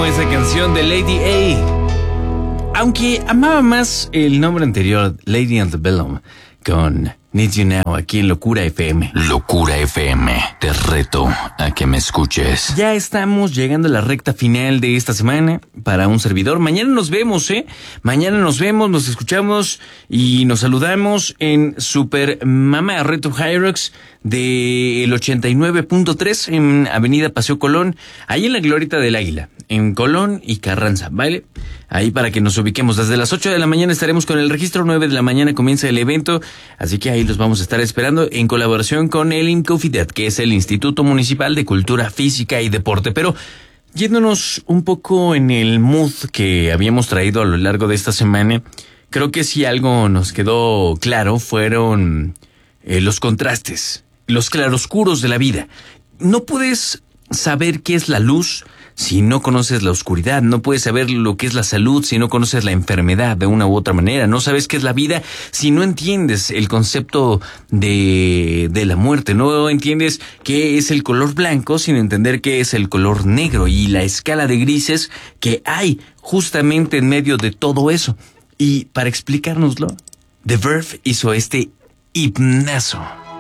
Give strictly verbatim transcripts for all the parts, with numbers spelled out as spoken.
amo esa canción de Lady A. Aunque amaba más el nombre anterior, Lady Antebellum, con Need You Now, aquí en Locura F M. Locura F M, te reto a que me escuches. Ya estamos llegando a la recta final de esta semana para un servidor. Mañana nos vemos, ¿eh? Mañana nos vemos, nos escuchamos y nos saludamos en Super Mama Retro Hyrox del ochenta y nueve punto tres en Avenida Paseo Colón, ahí en la Glorieta del Águila, en Colón y Carranza, ¿vale? Ahí para que nos ubiquemos. Desde las ocho de la mañana estaremos con el registro, nueve de la mañana comienza el evento, así que ahí los vamos a estar esperando en colaboración con el INCOFIDET, que es el Instituto Municipal de Cultura Física y Deporte. Pero yéndonos un poco en el mood que habíamos traído a lo largo de esta semana, creo que si algo nos quedó claro fueron eh, los contrastes, los claroscuros de la vida. No puedes saber qué es la luz si no conoces la oscuridad. No puedes saber lo que es la salud si no conoces la enfermedad de una u otra manera. No sabes qué es la vida si no entiendes el concepto de, de la muerte. No entiendes qué es el color blanco sin entender qué es el color negro y la escala de grises que hay justamente en medio de todo eso. Y para explicárnoslo, The Verve hizo este himnazo.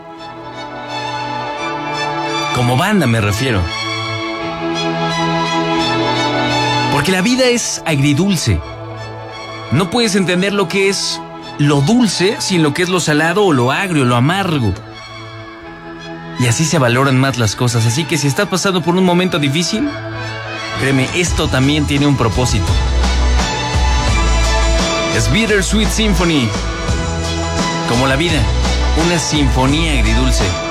Como banda me refiero. Porque la vida es agridulce. No puedes entender lo que es lo dulce sin lo que es lo salado o lo agrio, lo amargo. Y así se valoran más las cosas. Así que si estás pasando por un momento difícil, créeme, esto también tiene un propósito. Es Bittersweet Symphony. Como la vida, una sinfonía agridulce.